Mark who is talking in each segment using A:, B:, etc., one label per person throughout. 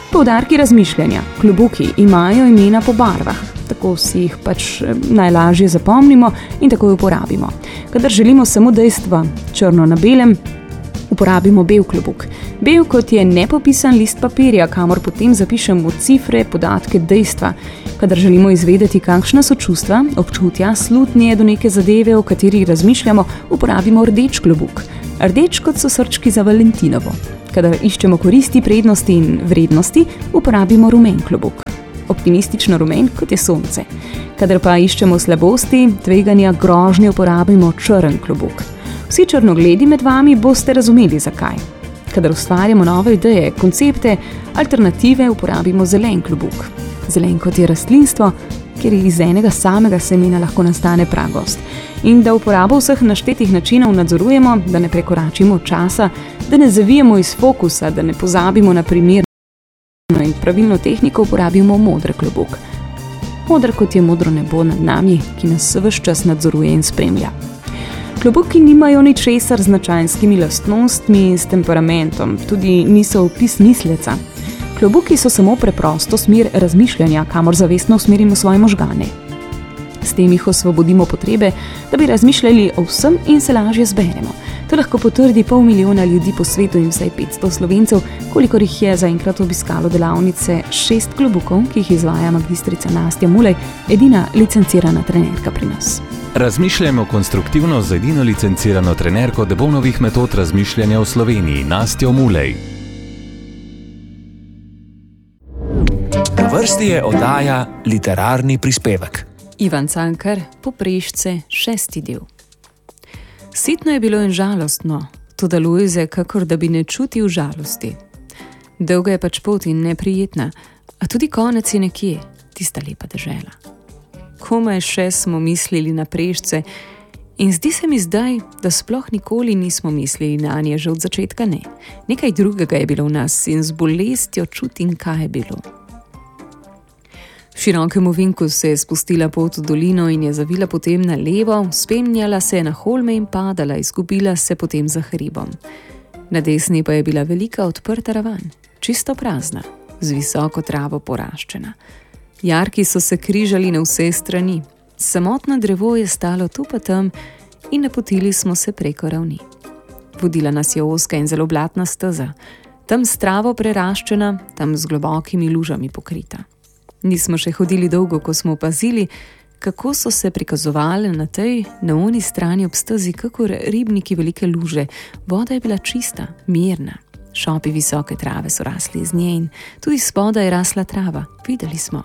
A: Poudarki razmišljanja, klobuki, imajo imena po barvah. Tako si jih pač najlažje zapomnimo in tako jo uporabimo. Kadar želimo samo dejstva črno na belem, uporabimo bel klobuk. Bel kot je nepopisan list papirja, kamor potem zapišemo cifre, podatke, dejstva. Kadar želimo izvedeti, kakšna so čustva, občutja, slutnje do neke zadeve, o kateri razmišljamo, uporabimo rdeč klobuk. Rdeč kot so srčki za Valentinovo. Kadar iščemo koristi, prednosti in vrednosti, uporabimo rumen klobuk. Optimistično rumen, kot je sonce. Kadar pa iščemo slabosti, tveganja, grožnje, uporabimo črn klobuk. Vsi črnogledi med vami boste razumeli, zakaj. Kadar ustvarjamo nove ideje, koncepte, alternative, uporabimo zelen klobuk. Zelen kot je rastlinstvo, kjer iz enega samega semena lahko nastane pragost. In da uporabo vseh naštetih načinov nadzorujemo, da ne prekoračimo časa, da ne zavijemo iz fokusa, da ne pozabimo na primerno in pravilno tehniko, uporabimo modr klobuk. Modr kot je modro nebo nad nami, ki nas ves čas nadzoruje in spremlja. Klobuki nimajo ničesar z značajskimi lastnostmi in s temperamentom, tudi niso opis misleca. Klobuki so samo preprosto smer razmišljanja, kamor zavestno usmerimo svoje možgane. S tem jih osvobodimo potrebe, da bi razmišljali o vsem in se lažje zberemo. To lahko potrdi 500 000 ljudi po svetu in vsaj 500 Slovencev, kolikor jih je zaenkrat obiskalo delavnice 6 klobukov, ki jih izvaja magistrica Nastja Mulej, edina licencirana trenerka pri nas.
B: Razmišljajmo konstruktivno z edino licencirano trenerko Debonovih metod razmišljanja v Sloveniji, Nastjo Mulej.
C: Na vrsti je oddaja Literarni prispevek.
A: Ivan Cankar, Poprešce, 6. del. Sitno je bilo in žalostno, toda Lojze kakor da bi ne čutil žalosti. Dolga je pač pot in neprijetna, a tudi konec je nekje, tista lepa dežela. Komaj še smo mislili na Prešce in zdi se mi zdaj, da sploh nikoli nismo mislili na nje, že od začetka ne. Nekaj drugega je bilo v nas in z bolestjo čutim, kaj je bilo. V širokem ovinku se je spustila pot v dolino in je zavila potem na levo, vzpenjala se je na holme in padala, izgubila se potem za hribom. Na desni pa je bila velika odprta ravan, čisto prazna, z visoko travo poraščena. Jarki so se križali na vse strani, samotno drevo je stalo tu pa tam in napotili smo se preko ravni. Vodila nas je ozka in zelo blatna steza, tam s travo preraščena, tam z globokimi lužami pokrita. Nismo še hodili dolgo, ko smo opazili, kako so se prikazovale na tej, na oni strani ob stezi, kakor ribniki velike luže. Voda je bila čista, mirna. Šopi visoke trave so rasli iz nje in tudi spodaj je rasla trava. Videli smo.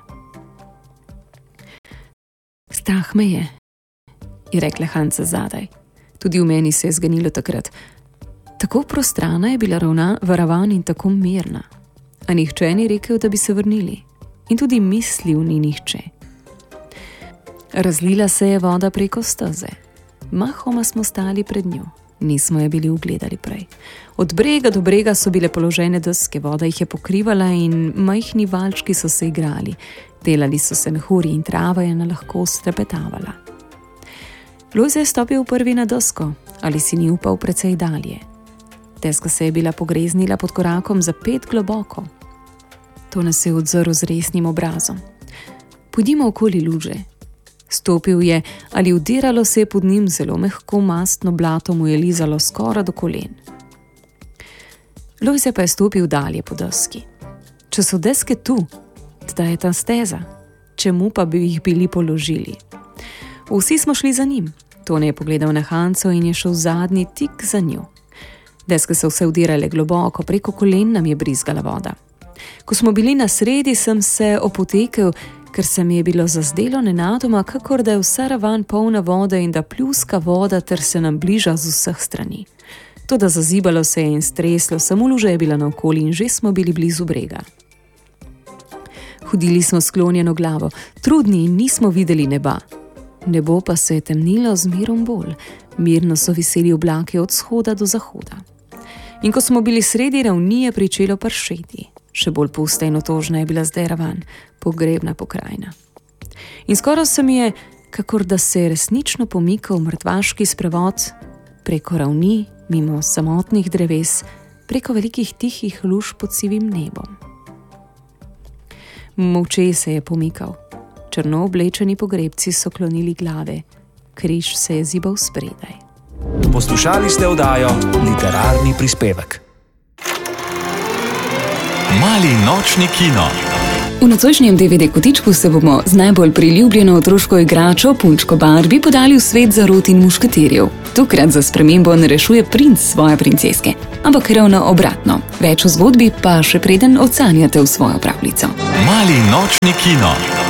A: Strah me je rekla Hanca zadaj. Tudi v meni se je zganilo takrat. Tako prostrana je bila ravan in tako mirna. A nihče ni rekel, da bi se vrnili. In tudi mislil ni nihče. Razlila se je voda preko steze. Mahoma smo stali pred njo. Nismo je bili ugledali prej. Od brega do brega so bile položene deske, voda jih je pokrivala in majhni valčki so se igrali. Delali so se mehurji in trava je na lahkost trepetavala. Lojze je stopil prvi na desko, ali si ni upal precej dalje. Deska se je bila pogreznila pod korakom za 5 globoko. To nas je odzrl z resnim obrazom. Pojdimo okoli luže. Stopil je, ali udiralo se je pod njim zelo mehko mastno blato, mu je lizalo skoraj do kolen. Lojze pa je stopil dalje po deski. Če so deske tu, teda je ta steza. Čemu pa bi jih bili položili? Vsi smo šli za njim. Tone je pogledal na Hanco in je šel zadnji tik za njo. Deske so vse udirale globoko, preko kolen nam je brizgala voda. Ko smo bili na sredi, sem se opotekel, ker se mi je bilo zazdelo nenadoma, kakor da je vsa ravan polna vode in da pljuska voda ter se nam bliža z vseh strani. Toda zazibalo se je in streslo, samo luža je bila naokoli in že smo bili blizu brega. Hodili smo sklonjeno glavo, trudni in nismo videli neba. Nebo pa se je temnilo z mirom bolj, mirno so viseli oblaki od shoda do zahoda. In ko smo bili sredi ravni, je pričelo pršeti. Še bolj pusta in otožna je bila zdaj ravan, pogrebna pokrajina. In skoraj se mi je, kakor da se je resnično pomikal mrtvaški sprevod preko ravni, mimo samotnih dreves, preko velikih tihih luž pod sivim nebom. Molče se je pomikal. Črno oblečeni pogrebci so klonili glave. Križ se je zibal spredaj.
C: Poslušali ste oddajo Literarni prispevek.
B: Mali nočni kino.
A: V nocojšnjem DVD kotičku se bomo z najbolj priljubljeno otroško igračo Punčko Barbie podali v svet zarot in mušketirjev. Tokrat za spremembo ne rešuje princ svoje princeske, ampak ravno obratno. Več o zgodbi pa še preden odsanjate v svojo pravljico.
B: Mali nočni kino.